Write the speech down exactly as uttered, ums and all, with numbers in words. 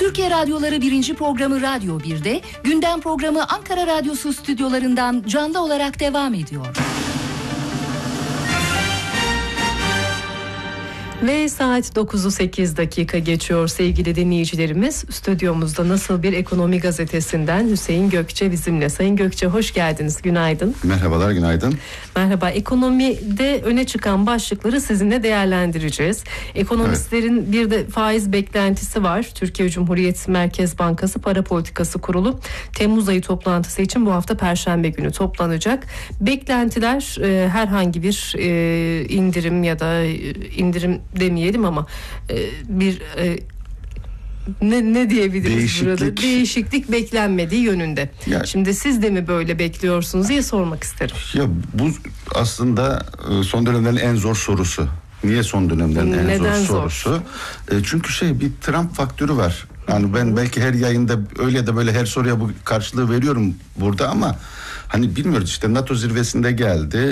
Türkiye Radyoları birinci programı Radyo bir'de, gündem programı Ankara Radyosu stüdyolarından canlı olarak devam ediyor. Ve saat dokuzu sekiz dakika geçiyor sevgili dinleyicilerimiz. Stüdyomuzda Nasıl Bir Ekonomi Gazetesi'nden Hüseyin Gökçe bizimle. Sayın Gökçe hoş geldiniz, günaydın. Merhabalar, günaydın. Merhaba, ekonomide öne çıkan başlıkları sizinle değerlendireceğiz. Ekonomistlerin evet. bir de faiz beklentisi var. Türkiye Cumhuriyet Merkez Bankası Para Politikası Kurulu Temmuz ayı toplantısı için bu hafta Perşembe günü toplanacak. Beklentiler e, herhangi bir e, indirim ya da e, indirim demeyelim ama e, bir e, ne ne diyebiliriz değişiklik. burada? Değişiklik beklenmediği yönünde. Ya, Şimdi siz de mi böyle bekliyorsunuz diye sormak isterim. Ya bu aslında son dönemlerin en zor sorusu. Niye son dönemlerin en Neden zor, zor sorusu? E, çünkü şey bir Trump faktörü var. Yani ben belki her yayında öyle de böyle her soruya bu karşılığı veriyorum burada ama hani bilmiyoruz işte NATO zirvesinde geldi.